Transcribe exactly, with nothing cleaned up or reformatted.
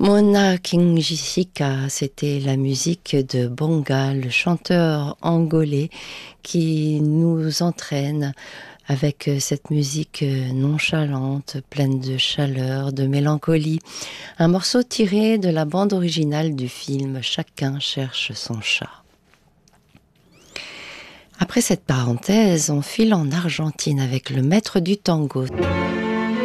Mona Kinjisika, c'était la musique de Bonga, le chanteur angolais qui nous entraîne avec cette musique nonchalante, pleine de chaleur, de mélancolie. Un morceau tiré de la bande originale du film Chacun cherche son chat. Après cette parenthèse, on file en Argentine avec le maître du tango.